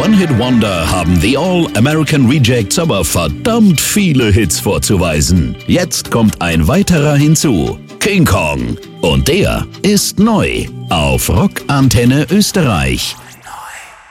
One-Hit-Wonder haben The All-American Rejects aber verdammt viele Hits vorzuweisen. Jetzt kommt ein weiterer hinzu, King Kong. Und der ist neu auf Rock Antenne Österreich.